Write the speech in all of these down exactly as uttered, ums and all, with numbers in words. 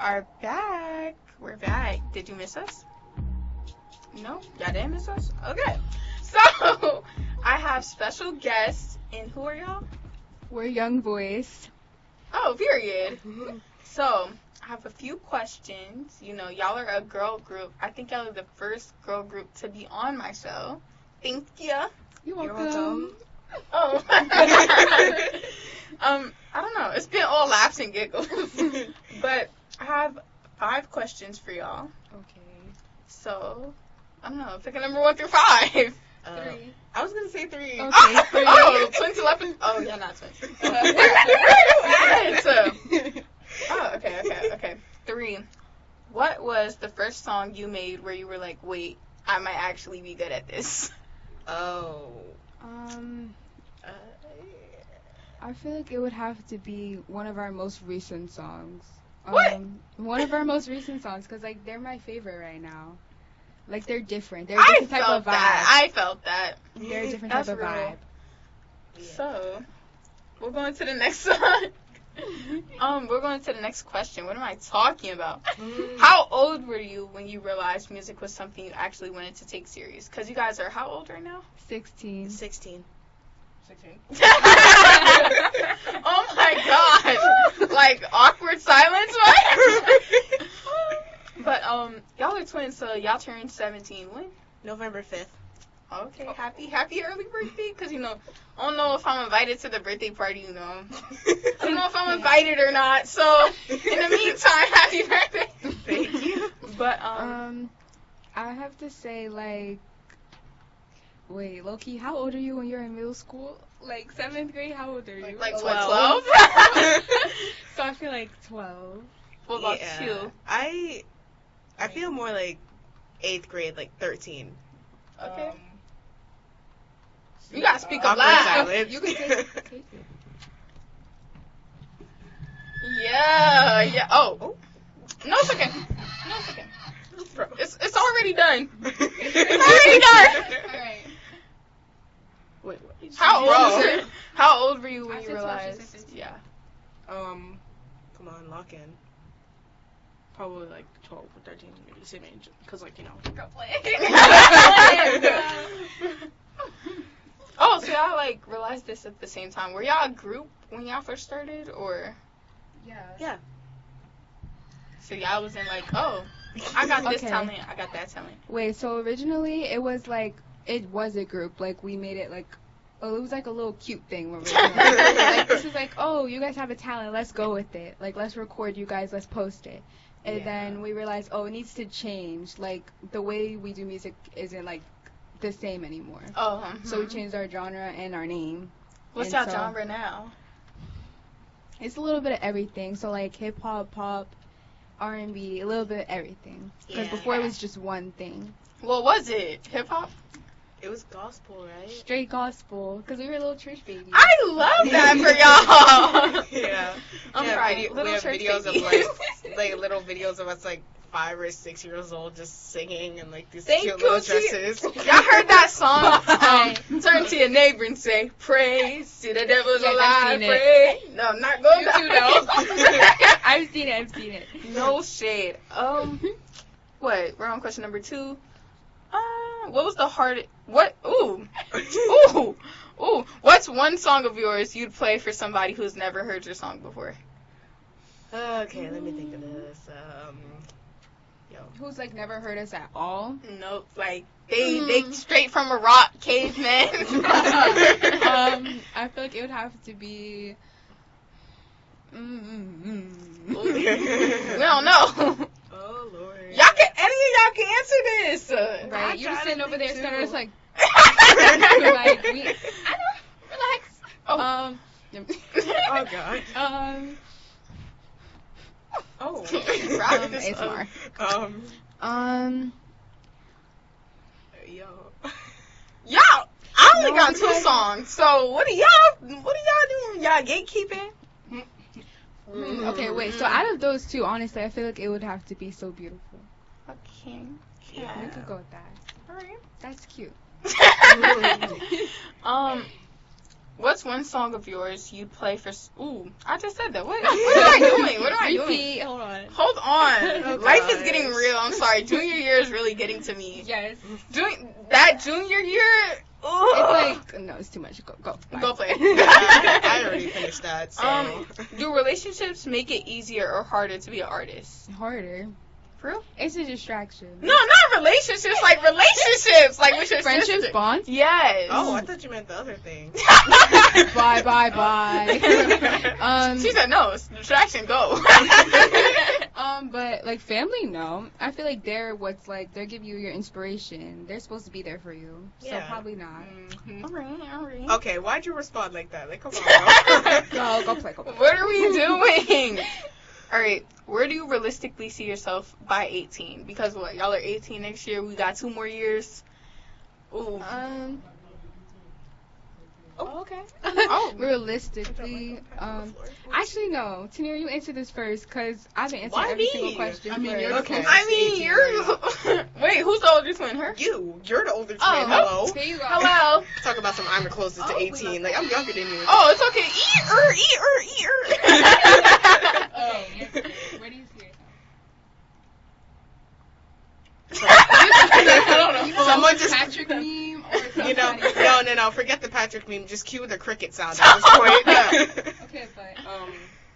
are back. We're back. Did you miss us? No? Y'all didn't miss us? Okay. So, I have special guests, and who are y'all? We're Young Voice. Oh, period. So, I have a few questions. You know, y'all are a girl group. I think y'all are the first girl group to be on my show. Thank ya. You're welcome. You're welcome. Oh. um, I don't know. It's been all laughs and giggles. But I have five questions for y'all. Okay. So, I don't know. Pick a number one through five. Uh, Three. I was gonna say three. Okay. Oh, three. oh, twin telepathy. Oh, yeah, not twins. Uh, where, where are you at? Oh, okay, okay, okay. Three. What was the first song you made where you were like, wait, I might actually be good at this? Oh. Um, Uh, I feel like it would have to be one of our most recent songs. What? Um, one of our most recent songs, because, like, they're my favorite right now. Like, they're different. They're a I different type felt of vibe. that. I felt that. They're a different That's type of real. vibe. yeah. So, we're going to the next song. um, we're going to the next question. What am I talking about? Mm. How old were you when you realized music was something you actually wanted to take serious? Because you guys are how old right now? sixteen. Sixteen. sixteen. Oh my god! Like, awkward silence, right? But, um, y'all are twins, so y'all turned seventeen. When? November fifth. Okay, happy, happy early birthday. Because, you know, I don't know if I'm invited to the birthday party, you know. I don't know if I'm invited or not. So, in the meantime, happy birthday. Thank you. But, um, Um, I have to say, like, wait, Loki, how old are you when you're in middle school? Like, seventh grade, how old are you? like twelve. twelve? So I feel like twelve. What about yeah. you? I I feel more like eighth grade, like thirteen. Okay. Um, You gotta speak up awkward loud. silence. You can take, take it. Yeah, yeah. Oh. oh. No, it's okay. No, it's okay. It's, it's already done. It's already done. Alright. Wait, what? How old, Bro. was it? How old were you when I you said twelve, she realized? said fifteen. Yeah. Um, come on, lock in. Probably like twelve or thirteen, maybe same age. Cause like you know. Oh, so y'all like realized this at the same time. Were y'all a group when y'all first started, or Yeah. Yeah. so y'all was in like, oh, I got this Okay. talent, I got that talent. Wait, so originally it was like, it was a group. Like, we made it like, oh, it was like a little cute thing. Where we were like, like, this is like, oh, you guys have a talent, let's go with it. Like, let's record you guys, let's post it. And Yeah. then we realized, oh, it needs to change. Like, the way we do music isn't like the same anymore. Oh, um, So we changed our genre and our name. What's and y'all so- genre now? It's a little bit of everything. So like hip hop, pop, R and B, a little bit of everything. Because Yeah. before it was just one thing. What was it? Hip hop? It was gospel, right? Straight gospel. Because we were little church babies. I love that for y'all. Yeah. I'm yeah, sorry, video- little we have church videos babies. of like, like little videos of us like five or six years old just singing and like these Thank cute you, little G- dresses. Y'all heard that song? Um, turn to your neighbor and say, praise to the devil's Yes, I've alive, seen it. pray. No, I'm not going You back. do know. I've seen it, I've seen it. No shade. Um, what? We're on question number two. Uh, what was the hardest? What? Ooh, ooh, ooh. What's one song of yours you'd play for somebody who's never heard your song before? Okay, let me think of this. Um, yo. Who's like never heard us at all? Nope. Like they, Mm. they straight from a rock caveman. um, I feel like it would have to be. Mm-mm-mm. we don't know. Oh Lord. Y'all can any of y'all can answer this. Uh, Right, I'm you just trying sitting to over there, think, staring too. at us like, like we. I know. Relax. Oh. Um. Oh God. Um. Oh. Rock Um, this A S M R. up. Um. Um. Yo. Y'all, I only No, got two because- songs. So what are y'all? What are y'all doing? Y'all gatekeeping? hmm, Okay, wait. So out of those two, honestly, I feel like it would have to be So Beautiful. Okay. Yeah. We could go with that. Alright. That's cute. um, what's one song of yours you'd play for? s- Ooh, I just said that. What? What am I doing? What am I doing? Repeat. Hold on. Hold hold on. Oh, Life is gosh. getting real. I'm sorry. Junior year is really getting to me. Yes. Jun- that junior year, ugh. It's like no, it's too much. Go go. Bye. Go play. I already finished that. So. Um, do relationships make it easier or harder to be an artist? Harder. For real? It's a distraction. No, not relationships. Like relationships, like with your Friendships, sister. bonds. Yes. Oh, I thought you meant the other thing. Bye bye bye. um. She said no. It's distraction. Go. Um, but like family, no. I feel like they're what's like they give you your inspiration. They're supposed to be there for you, so Yeah. probably not. All right, all right. Okay, why'd you respond like that? Like, come on, Go go play. Go play. What are we doing? All right, where do you realistically see yourself by eighteen? Because what, y'all are eighteen next year. We got two more years. Ooh. Um. Oh, okay. Oh, realistically, um, actually no. Tanira, you answer this first, cause I've been answering Why every me? single question. I mean, first. you're Okay. the I mean, eighteen, you're. Wait, who's the oldest one? Her? You, you're the older twin. Oh, Hello. Here you go. Hello. Talk about some. I'm the closest to Oh, we eighteen. love Like, I'm younger than you. Oh, it's okay. Eat er, eat er, eat er. Oh, yes. Where do you see yourself? I don't know. You Someone want just, Patrick meme or something? you know, no, no, no. Forget the Patrick meme. Just cue the cricket sound at this point. Okay, but um,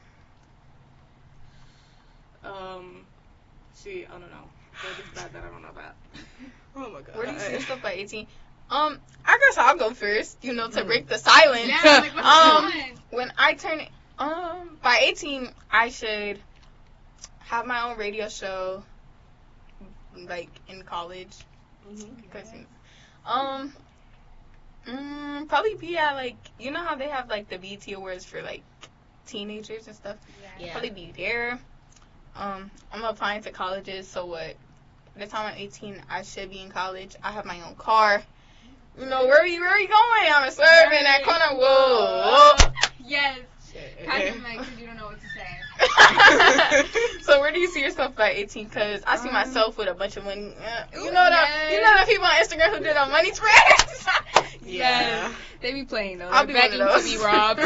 Um, see, I don't know. But it's bad that I don't know that. oh my god. Where do you see yourself by eighteen? Um, I guess I'll go first. You know, to Mm. break the silence. yeah, like what's Um, going on? When I turn, um, by eighteen, I should have my own radio show, like in college. Because, um, mm, probably be at like, you know how they have like the B E T awards for like teenagers and stuff. Yeah. Probably be there. Um, I'm applying to colleges, so what? By the time I'm eighteen, I should be in college. I have my own car. You know, where are you, where are you going? I'm swerving that corner. Whoa. Yes. Shit. Patrick Mike, because you don't know what to say. So where do you see yourself by eighteen? Because I see Um, myself with a bunch of money. Uh, you ooh, know the yes. you know the people on Instagram who did a money spreads. Yeah. They be playing though. I'll They're be one begging of to those. be robbed.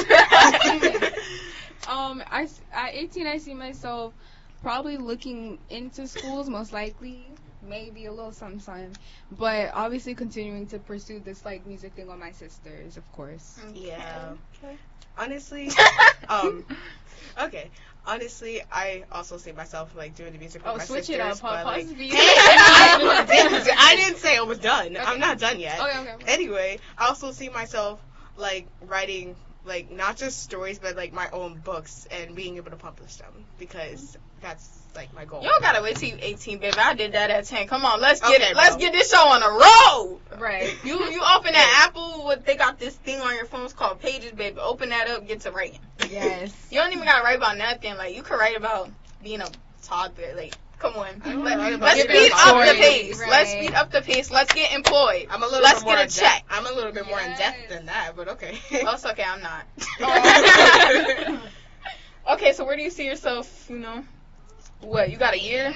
um, I s- at eighteen, I see myself probably looking into schools, most likely, maybe a little something, something. But obviously continuing to pursue this like music thing with my sisters, of course. Yeah. Honestly, um, okay. Honestly, I also see myself like doing the music with Oh, my switch sisters. it up, but, pause like, the Hey, video. I, didn't, I didn't say I was done. Okay. I'm not done yet. Okay, okay. Anyway, I also see myself like writing like not just stories but like my own books and being able to publish them because that's like my goal. You don't gotta wait till you eighteen, baby. I did that at ten. Come on, let's get Okay, it. Let's bro. get this show on the road. Right. You you open that Apple, what they got this thing on your phones called Pages, baby. Open that up, get to writing. Yes. You don't even gotta write about nothing. Like you could write about being a toddler. Like come on, I don't Let, write about let's being speed a up the toddler. pace. Right. Let's speed up the pace. Let's get employed. I'm a little Let's bit more get a in check. depth. I'm a little bit more in Yes. depth than that, but okay. Oh, it's okay. I'm not. Oh. Okay, so where do you see yourself? You know, what you got a year?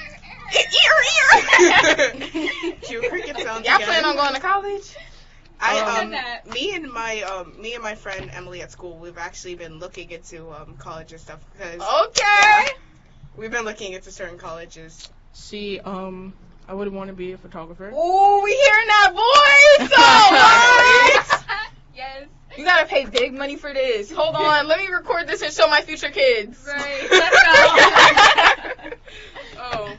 Ear, ear. Cue cricket sounds Y'all again. plan on going to college? I Um, um that. me and my um me and my friend Emily at school we've actually been looking into um college and stuff because Okay. we've been looking into certain colleges. See, um, I would want to be a photographer. Ooh, we hearing that voice. So what? Yes. You gotta pay big money for this. Hold on, let me record this and show my future kids. Right. Let's go. Oh,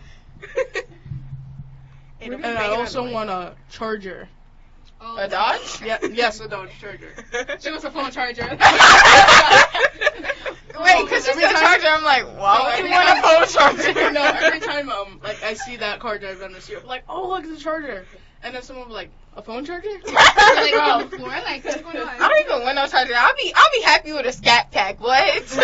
It'll be and I made also annoying. want a charger. Oh, A Dodge? Yeah, yes, a Dodge Charger. She wants a phone charger. Wait, cause she's Every a time- charger. I'm like, why would every you want a phone time- charger? No, every time um like I see that car drive down the street, I'm like, oh look, it's a charger. And then someone will be like, a phone charger? Like on the floor, like what's going on? I don't even want no charger. I'll be I'll be happy with a scat pack. What?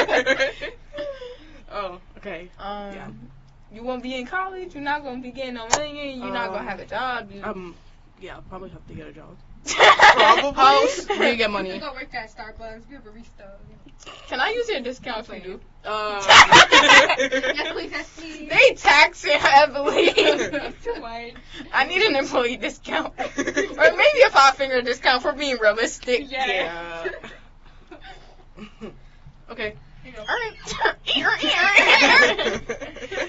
Oh, okay. um, Yeah. You won't be in college. You're not gonna be getting no money. You're not gonna Um, have a job. You... Um, yeah, probably have to get a job. Probably. House, where you get You money. go work at Starbucks, be a barista. Can I use your discount if you do? Uh, Yes, please, yes, please. They tax it heavily. It's too much. I need an employee discount, or maybe a five finger discount for being realistic. Yeah. Yeah. okay. All right. Ear, ear, ear.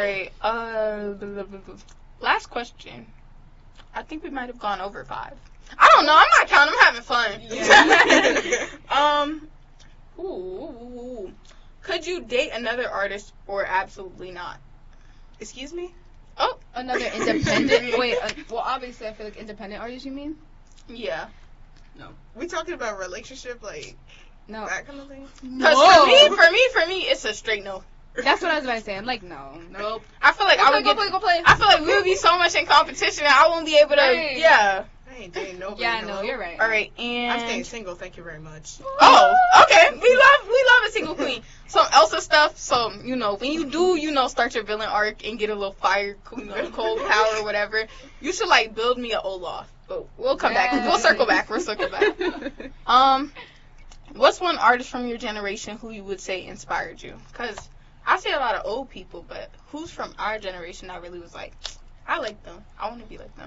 right. Uh, blah, blah, blah, blah. Last question. I think we might have gone over five. I don't know. I'm not counting. I'm having fun. Yeah. um. Ooh, ooh, ooh, ooh. Could you date another artist or absolutely not? Excuse me? Oh, Another independent. Wait. Uh, well, obviously, I feel like independent artists. You mean? yeah. We talking about relationship, like No. that kind of thing? Because for me, for me, for me, it's a straight no. That's what I was about to say. I'm like, no. Nope. I feel like Go I play, would go get. play, go play. I feel like we would be so much in competition, and I won't be able to. Right. Yeah. I ain't dating nobody. Yeah, no. no, you're right. All right, I'm and staying single. Thank you very much. oh, okay. We love we love a single queen. Some Elsa stuff. So you know, when you do, you know, start your villain arc and get a little fire, you know, cold power or whatever. You should like build me a Olaf. But we'll come back. We'll circle back. We'll circle back. Um, what's one artist from your generation who you would say inspired you? Because I see a lot of old people, but who's from our generation that really was like, I like them. I want to be like them.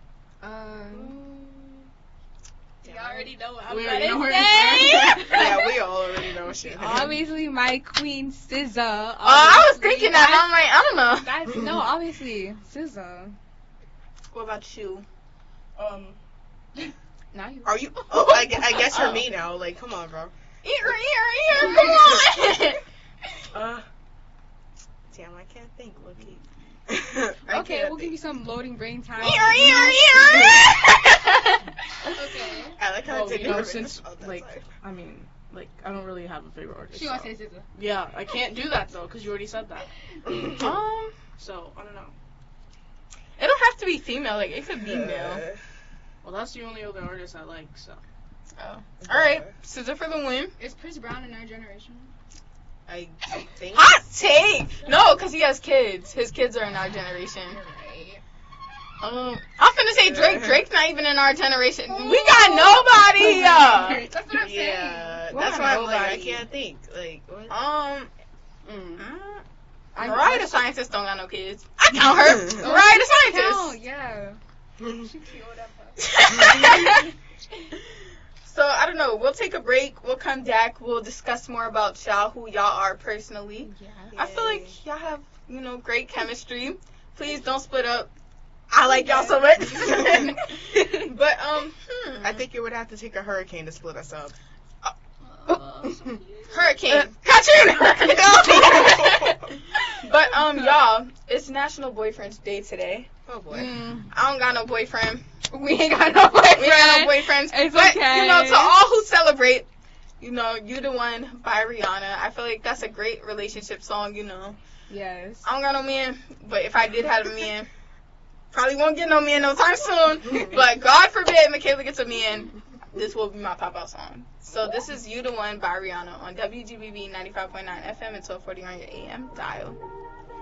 Um. Yeah, You already know what I'm We gonna already know where say. yeah, we all already know shit. Obviously, my queen S Z A. Uh, I was thinking that. And I'm like, I don't know. Guys, no, obviously S Z A. What about you? Um, Now you. Are you? Oh, I, gue- I guess you're me now. Like, come on, bro. Ear, ear, ear. Come on. Uh, damn, I can't think, Loki. Okay, we'll give you some loading brain time. Ear, ear, ear. Okay. I like how well, I take you know, nervous. since Oh, that's like, fine. I mean, like, I don't really have a favorite artist. She wants so- to say S Z A. Yeah, I can't do that though, because you already said that. Um, So I don't know. it don't have to be female. Like it could be male. Uh, Well, that's the only other artist I like. So Oh. All right, scissor for the win. Is Chris Brown in our generation? I think. Hot take. No, because he has kids. His kids are in our generation. Right. Um, I'm finna say Drake. Drake's not even in our generation. We got nobody. Uh, That's what I'm saying. Yeah, What that's about why I'm like, I nobody? can't think. Like, what? um, mm. I- Mariah the scientist don't got no kids. I count her. Mariah the Count, scientist. yeah. So I don't know. We'll take a break. We'll come back. We'll discuss more about y'all, who y'all are personally. Yeah. I feel like y'all have, you know, great chemistry. Please don't split up. I like y'all so much. But um, hmm. I think it would have to take a hurricane to split us up. Hurricane Katrina. But um, y'all, it's National Boyfriend's Day today. Oh boy. Mm. I don't got no boyfriend. We ain't got no boyfriend. We ain't got no boyfriends. It's but okay. you know, to all who celebrate, you know, "You the One" by Rihanna. I feel like that's a great relationship song. You know, Yes. I don't got no man, but if I did have a man, probably won't get no man no time soon. But God forbid Michaela gets a man, this will be my pop out song. So this is "You the One" by Rihanna on W G B B ninety-five point nine F M and twelve forty on your A M dial.